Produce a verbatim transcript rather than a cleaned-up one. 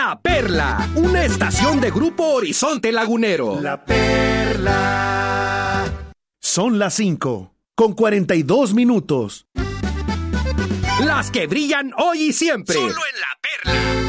La Perla, una estación de Grupo Horizonte Lagunero. La Perla. Son las cinco, con cuarenta y dos minutos. Las que brillan hoy y siempre. Solo en La Perla.